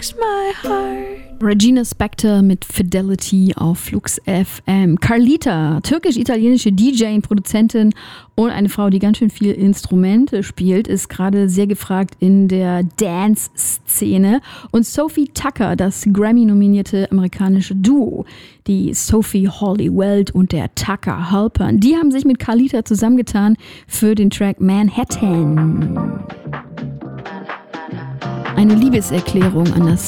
breaks my heart. Regina Spektor mit Fidelity auf Flux FM. Carlita, türkisch-italienische DJ, Produzentin und eine Frau, die ganz schön viel Instrumente spielt, ist gerade sehr gefragt in der Dance-Szene. Und Sophie Tucker, das Grammy-nominierte amerikanische Duo, die Sophie Hollywell und der Tucker Halpern, die haben sich mit Carlita zusammengetan für den Track Manhattan. Eine Liebeserklärung an das